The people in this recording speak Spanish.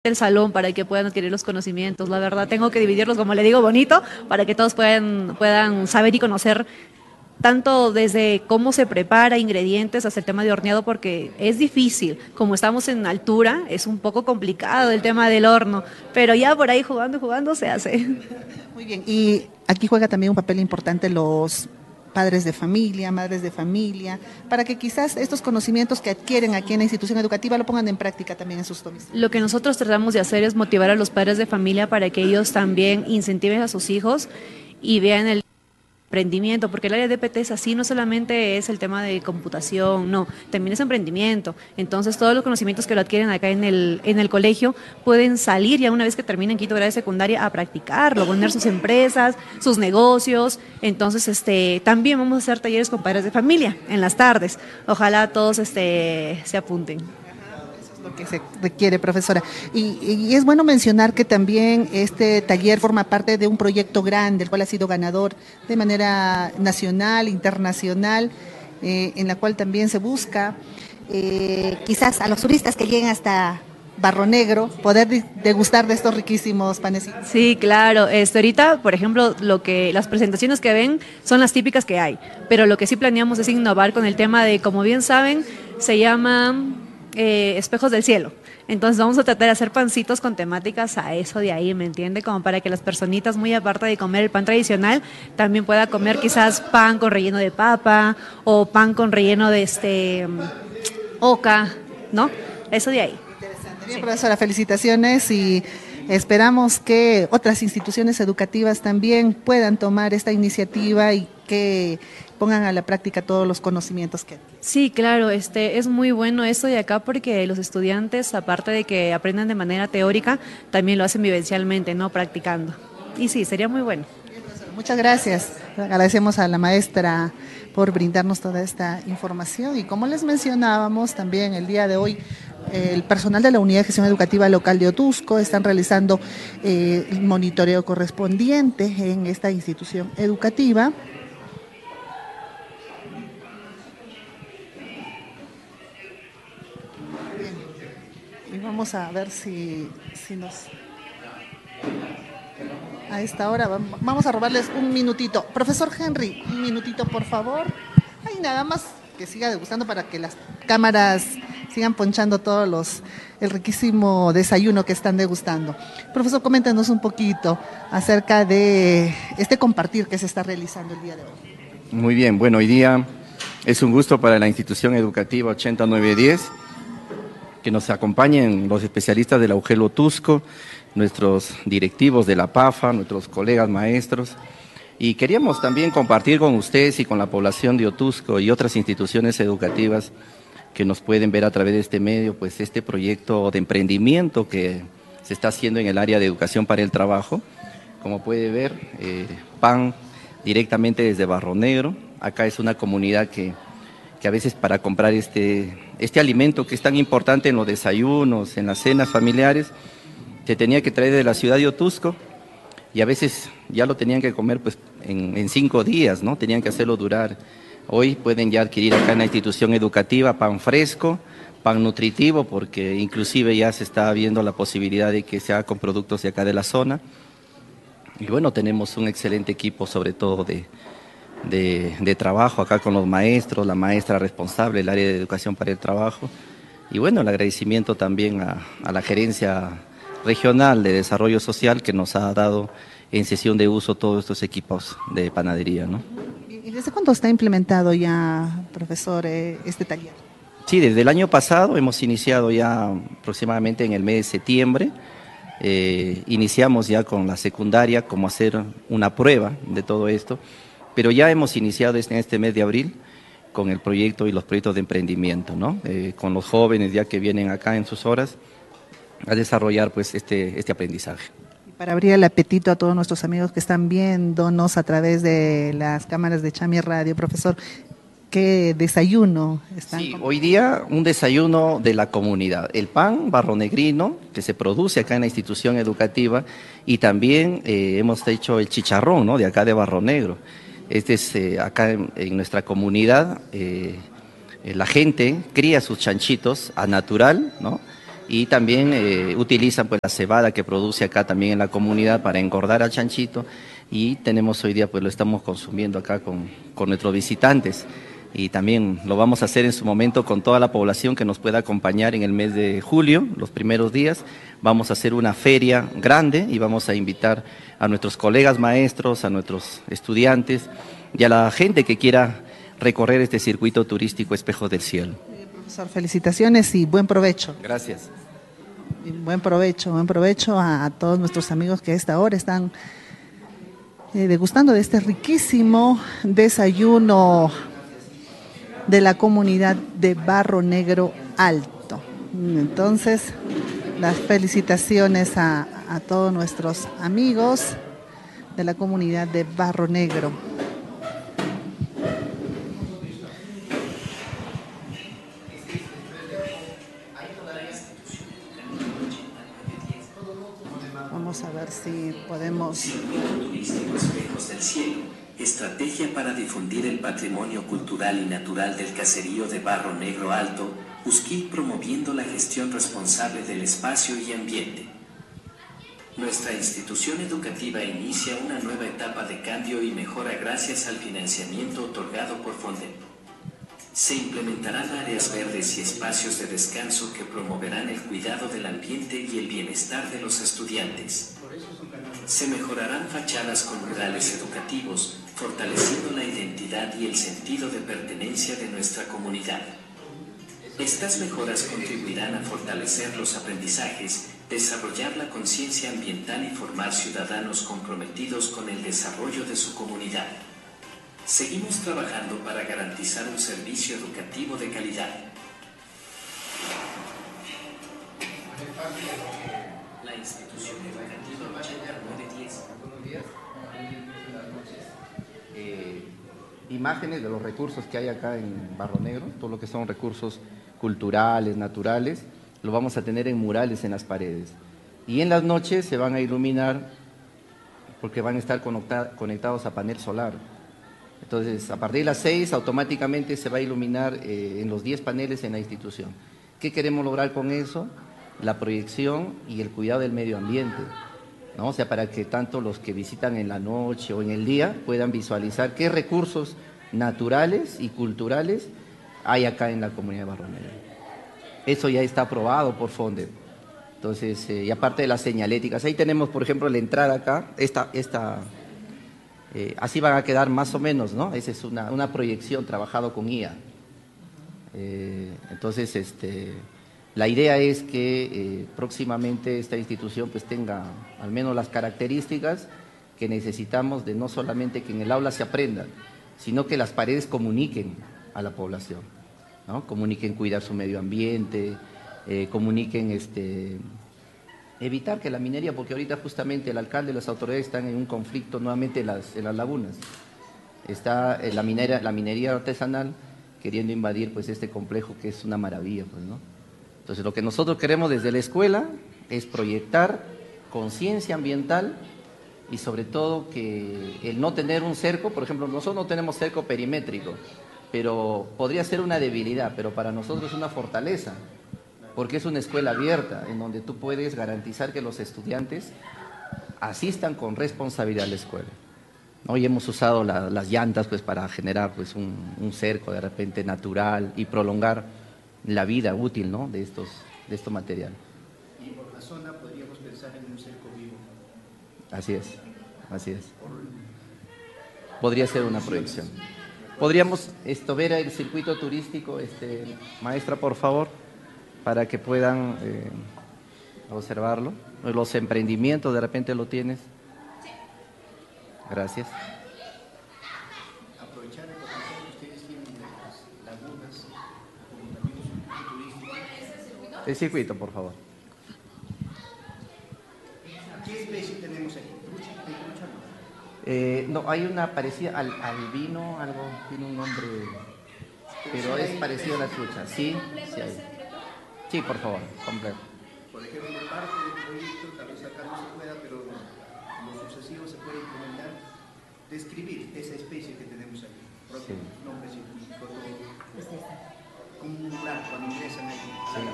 el salón para que puedan adquirir los conocimientos. La verdad, tengo que dividirlos, como le digo, bonito, para que todos puedan saber y conocer tanto desde cómo se prepara, ingredientes, hasta el tema de horneado, porque es difícil. Como estamos en altura, es un poco complicado el tema del horno, pero ya por ahí jugando, jugando se hace. Muy bien, y aquí juega también un papel importante los padres de familia, madres de familia, para que quizás estos conocimientos que adquieren aquí en la institución educativa lo pongan en práctica también en sus domicilios. Lo que nosotros tratamos de hacer es motivar a los padres de familia para que ellos también incentiven a sus hijos y vean el emprendimiento, porque el área de PT es así, no solamente es el tema de computación, no, también es emprendimiento. Entonces, todos los conocimientos que lo adquieren acá en el colegio pueden salir ya una vez que terminen quinto grado de secundaria a practicarlo, poner sus empresas, sus negocios. Entonces, también vamos a hacer talleres con padres de familia en las tardes. Ojalá todos se apunten. Lo que se requiere, profesora. Y es bueno mencionar que también este taller forma parte de un proyecto grande, el cual ha sido ganador de manera nacional, internacional, en la cual también se busca quizás a los turistas que lleguen hasta Barro Negro poder degustar de estos riquísimos panecitos. Sí, claro. Ahorita, por ejemplo, las presentaciones que ven son las típicas que hay, pero lo que sí planeamos es innovar con el tema de, como bien saben, se llama espejos del cielo. Entonces vamos a tratar de hacer pancitos con temáticas a eso de ahí, ¿me entiende? Como para que las personitas, muy aparte de comer el pan tradicional, también pueda comer quizás pan con relleno de papa o pan con relleno de oca, ¿no? Eso de ahí. Interesante. Bien, profesora, felicitaciones y esperamos que otras instituciones educativas también puedan tomar esta iniciativa y que pongan a la práctica todos los conocimientos que adquieren. Sí, claro, es muy bueno esto de acá porque los estudiantes, aparte de que aprendan de manera teórica, también lo hacen vivencialmente, ¿no? Practicando. Y sí, sería muy bueno. Muchas gracias. Agradecemos a la maestra por brindarnos toda esta información y como les mencionábamos también el día de hoy, el personal de la Unidad de Gestión Educativa Local de Otusco están realizando el monitoreo correspondiente en esta institución educativa. Y vamos a ver si nos... A esta hora vamos a robarles un minutito. Profesor Henry, un minutito, por favor. Ay, nada más que siga degustando para que las cámaras sigan ponchando el riquísimo desayuno que están degustando. Profesor, coméntanos un poquito acerca de este compartir que se está realizando el día de hoy. Muy bien, bueno, hoy día es un gusto para la institución educativa 8910 que nos acompañen los especialistas de la UGEL Otusco, nuestros directivos de la PAFA, nuestros colegas maestros, y queríamos también compartir con ustedes y con la población de Otusco y otras instituciones educativas que nos pueden ver a través de este medio, pues este proyecto de emprendimiento que se está haciendo en el área de educación para el trabajo. Como puede ver, pan directamente desde Barro Negro. Acá es una comunidad que a veces para comprar este alimento que es tan importante en los desayunos, en las cenas familiares, se tenía que traer de la ciudad de Otusco y a veces ya lo tenían que comer pues en 5 días, ¿no? Tenían que hacerlo durar. Hoy pueden ya adquirir acá en la institución educativa pan fresco, pan nutritivo, porque inclusive ya se está viendo la posibilidad de que se haga con productos de acá de la zona. Y bueno, tenemos un excelente equipo, sobre todo de trabajo acá con los maestros, la maestra responsable del área de educación para el trabajo. Y bueno, el agradecimiento también a la gerencia regional de desarrollo social que nos ha dado en sesión de uso todos estos equipos de panadería, ¿no? ¿Y desde cuándo está implementado ya, profesor, este taller? Sí, desde el año pasado hemos iniciado ya aproximadamente en el mes de septiembre. Iniciamos ya con la secundaria, como hacer una prueba de todo esto, pero ya hemos iniciado en este mes de abril con el proyecto y los proyectos de emprendimiento, ¿no? Con los jóvenes ya que vienen acá en sus horas a desarrollar pues este aprendizaje. Para abrir el apetito a todos nuestros amigos que están viéndonos a través de las cámaras de Chami Radio, profesor, ¿qué desayuno están? Sí, hoy día un desayuno de la comunidad, el pan barronegrino que se produce acá en la institución educativa y también hemos hecho el chicharrón, ¿no? De acá de Barro Negro. Este es acá en nuestra comunidad, la gente cría sus chanchitos a natural, ¿no? y también utilizan pues la cebada que produce acá también en la comunidad para engordar al chanchito, y tenemos hoy día pues lo estamos consumiendo acá con nuestros visitantes, y también lo vamos a hacer en su momento con toda la población que nos pueda acompañar en el mes de julio, los primeros días. Vamos a hacer una feria grande y vamos a invitar a nuestros colegas maestros, a nuestros estudiantes y a la gente que quiera recorrer este circuito turístico Espejos del Cielo. Profesor, felicitaciones y buen provecho. Gracias. Y buen provecho a todos nuestros amigos que a esta hora están degustando de este riquísimo desayuno de la comunidad de Barro Negro Alto. Entonces, las felicitaciones a todos nuestros amigos de la comunidad de Barro Negro. Vamos a ver si podemos... Espejos del Cielo. Estrategia para difundir el patrimonio cultural y natural del caserío de Barro Negro Alto, USCIL promoviendo la gestión responsable del espacio y ambiente. Nuestra institución educativa inicia una nueva etapa de cambio y mejora gracias al financiamiento otorgado por FONDEP. Se implementarán áreas verdes y espacios de descanso que promoverán el cuidado del ambiente y el bienestar de los estudiantes. Se mejorarán fachadas con murales educativos, fortaleciendo la identidad y el sentido de pertenencia de nuestra comunidad. Estas mejoras contribuirán a fortalecer los aprendizajes, desarrollar la conciencia ambiental y formar ciudadanos comprometidos con el desarrollo de su comunidad. Seguimos trabajando para garantizar un servicio educativo de calidad. La institución educativa 8910. Imágenes de los recursos que hay acá en Barro Negro, todo lo que son recursos culturales, naturales, lo vamos a tener en murales en las paredes. Y en las noches se van a iluminar porque van a estar conectados a panel solar. Entonces, a partir de las 6 automáticamente se va a iluminar en los 10 paneles en la institución. ¿Qué queremos lograr con eso? La proyección y el cuidado del medio ambiente, ¿no? O sea, para que tanto los que visitan en la noche o en el día puedan visualizar qué recursos naturales y culturales hay acá en la comunidad de Barro Negro. Eso ya está aprobado por FONDEP. Entonces, y aparte de las señaléticas, ahí tenemos, por ejemplo, la entrada acá, así van a quedar más o menos, ¿no? Esa es una proyección trabajado con IA. Entonces, la idea es que próximamente esta institución pues tenga al menos las características que necesitamos de no solamente que en el aula se aprenda, sino que las paredes comuniquen a la población, ¿no? Comuniquen cuidar su medio ambiente, comuniquen evitar que la minería, porque ahorita justamente el alcalde y las autoridades están en un conflicto nuevamente en las lagunas. Está la minería artesanal queriendo invadir pues este complejo que es una maravilla, pues, ¿no? Entonces lo que nosotros queremos desde la escuela es proyectar conciencia ambiental y sobre todo que el no tener un cerco, por ejemplo, nosotros no tenemos cerco perimétrico, pero podría ser una debilidad, pero para nosotros es una fortaleza, porque es una escuela abierta en donde tú puedes garantizar que los estudiantes asistan con responsabilidad a la escuela. Hoy hemos usado las llantas pues para generar pues un cerco de repente natural y prolongar la vida útil, ¿no? de estos materiales. Y por la zona podríamos pensar en un cerco vivo. Así es. Podría ser una proyección. Podríamos ver el circuito turístico, maestra, por favor, para que puedan observarlo. Los emprendimientos, de repente lo tienes. Gracias. Aprovechar el potencial que ustedes tienen de las lagunas, como también un circuito turístico. El circuito, por favor. ¿Qué especie tenemos aquí? ¿Trucha? ¿Hay trucha? No, hay una parecida al vino, algo, tiene un nombre, pero es parecido a la trucha. Sí, sí hay. Sí, por favor, completo. Por ejemplo, parte del proyecto, tal vez acá no se pueda, pero en lo sucesivo se puede implementar, describir esa especie que tenemos aquí. Propio nombre científico, todo. Como un mural cuando ingresan ahí.